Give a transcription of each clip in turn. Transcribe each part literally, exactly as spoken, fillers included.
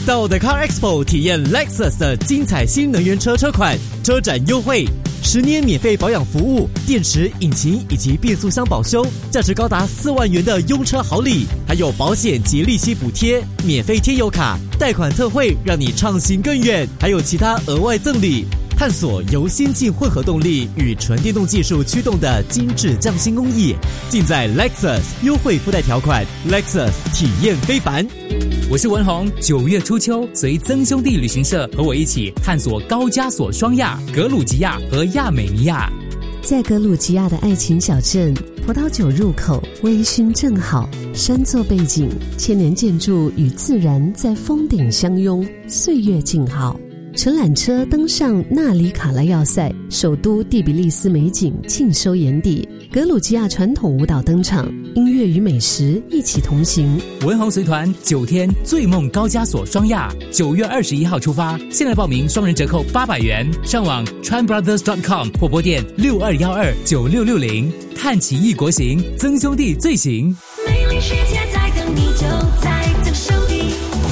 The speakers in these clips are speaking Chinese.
到 The Car Expo 体验 Lexus 的精彩新能源车车款，车展优惠，十年免费保养服务，电池、引擎以及变速箱保修，价值高达四万元的用车好礼，还有保险及利息补贴，免费贴油卡，贷款特惠，让你畅行更远，还有其他额外赠礼。探索由先进混合动力与纯电动技术驱动的精致匠心工艺，尽在 Lexus， 优惠附带条款 Lexus 体验非凡。 我是文宏，九月初秋，随曾兄弟旅行社和我一起探索高加索双亚、格鲁吉亚和亚美尼亚。 在格鲁吉亚的爱情小镇，葡萄酒入口，微醺正好，山作背景，千年建筑与自然在峰顶相拥，岁月静好。乘缆车登上纳里卡拉要塞，首都第比利斯美景尽收眼底。格鲁吉亚传统舞蹈登场，音乐与美食一起同行。 文宏随团九天醉梦高加索双亚，九月二十一号出发，现在报名双人折扣八百元，上网 tran brothers dot com 或拨电六二一二九六六零。看起异国行，曾兄弟最行。 美丽世界在等你，就在曾兄弟。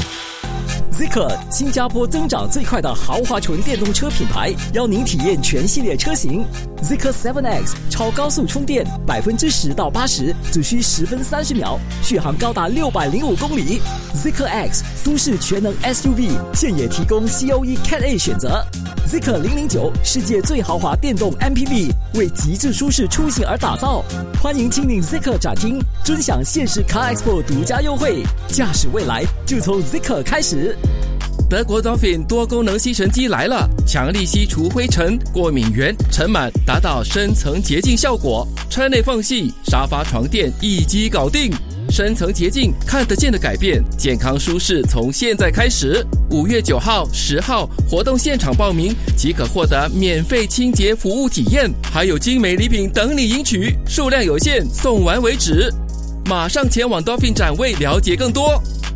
Zeekr 新加坡增长最快的豪华纯电动车品牌，邀您体验全系列车型。Zeekr 七 X 超高速充电，百分之十到八十只需十分三十秒，续航高达六百零五公里。Zeekr X 都市全能 S U V， 现也提供 C O E Cat A 选择。Zeekr 零零九世界最豪华电动 M P V， 为极致舒适出行而打造。欢迎亲临 Zeekr 展厅，尊享限时 Car Expo 独家优惠，驾驶未来就从 Zeekr 开始。 德国 Dolphin 多功能吸尘机来了，强力吸除灰尘、过敏源、尘螨，达到深层洁净效果。车内缝隙、沙发、床垫一击搞定，深层洁净看得见的改变，健康舒适从现在开始。五月九号、十号活动现场报名即可获得免费清洁服务体验，还有精美礼品等你赢取，数量有限，送完为止。马上前往 Dolphin 展位了解更多。